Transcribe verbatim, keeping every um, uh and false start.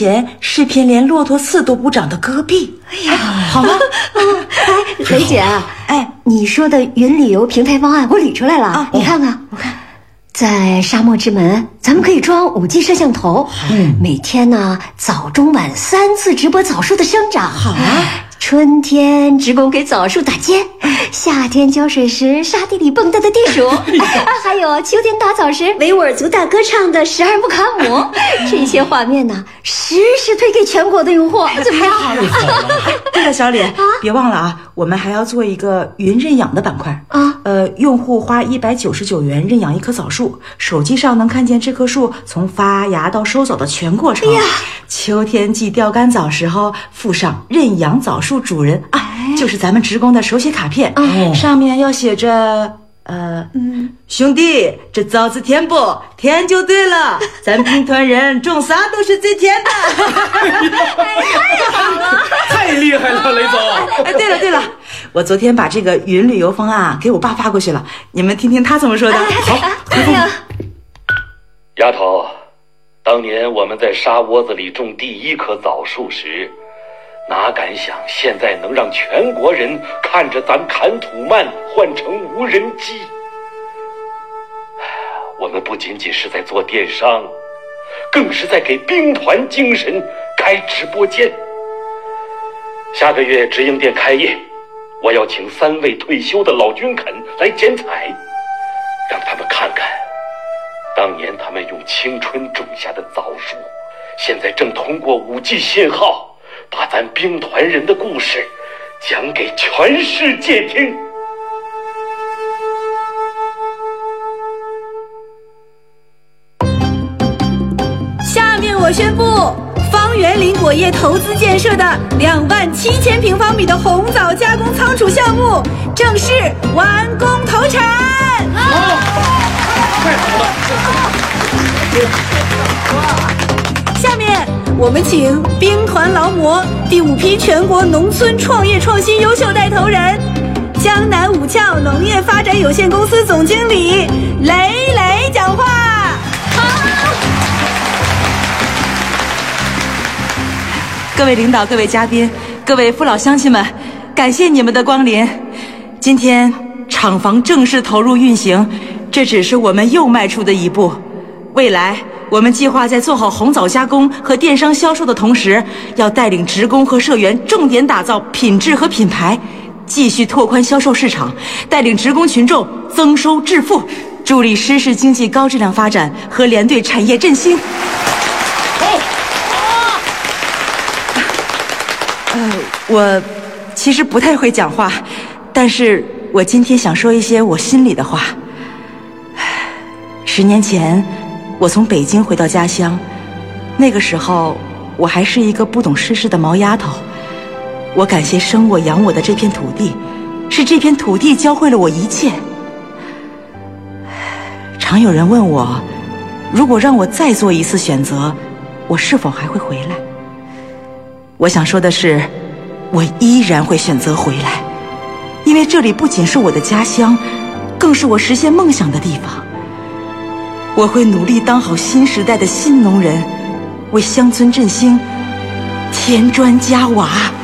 前是片连骆驼刺都不长的戈壁。 哎呀， 好吗？ 哎，雷姐， 哎， 你说的云旅游平台方案我理出来了啊！你看看， 我看。 在沙漠之门，咱们可以装五 G 摄像头，嗯，每天呢早中晚三次直播枣树的生长。 好啊， 春天职工给枣树打尖，夏天浇水时沙地里蹦跶的地鼠，啊，还有秋天打枣时维吾尔族大歌唱的十二木卡姆，这些画面呢实时推给全国的用户，怎么样？ 好了，对了，小李，啊，别忘了啊，我们还要做一个云认养的板块啊。呃，用户花一百九十九元认养一棵枣树，手机上能看见这棵树从发芽到收枣的全过程。哎呀，秋天季钓干枣时候附上认养枣树主人啊，哎，就是咱们职工的手写卡片，哦，上面要写着呃，嗯，兄弟，这枣子甜不甜就对了，咱兵团人种啥都是最甜的。 哎，太好了， 太厉害了，雷总。 哎，对了对了，我昨天把这个云旅游方案啊给我爸发过去了，你们听听他怎么说的。好， 哎呀， 丫头，当年我们在沙窝子里种第一棵枣树时，哪敢想现在能让全国人看着咱砍土慢换成无人机。我们不仅仅是在做电商，更是在给兵团精神开直播间。下个月直营店开业，我要请三位退休的老军垦来剪彩，让他们看看当年他们用青春种下的枣树，现在正通过 五 G 信号把咱兵团人的故事讲给全世界听。 下面我宣布，方圆林果业投资建设的两万七千平方米的红枣加工仓储项目正式完工投产。 好，太好了！ 下面我们请兵团劳模第五批全国农村创业创新优秀带头人，江南五俏农业发展有限公司总经理雷雷讲话。 各位领导，各位嘉宾，各位父老乡亲们，感谢你们的光临。今天厂房正式投入运行，这只是我们又迈出的一步。未来我们计划在做好红枣加工和电商销售的同时，要带领职工和社员重点打造品质和品牌，继续拓宽销售市场，带领职工群众增收致富，助力湿式经济高质量发展和连队产业振兴。呃，我其实不太会讲话，但是我今天想说一些我心里的话。十年前，我从北京回到家乡，那个时候我还是一个不懂世事的毛丫头。我感谢生我养我的这片土地，是这片土地教会了我一切。常有人问我，如果让我再做一次选择，我是否还会回来？我想说的是，我依然会选择回来，因为这里不仅是我的家乡，更是我实现梦想的地方。我会努力当好新时代的新农人，为乡村振兴添砖加瓦。